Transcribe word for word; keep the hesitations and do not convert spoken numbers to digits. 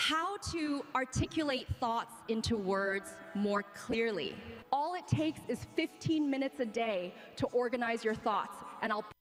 how to articulate thoughts into words more clearly. All it takes is fifteen minutes a day to organize your thoughts, and I'll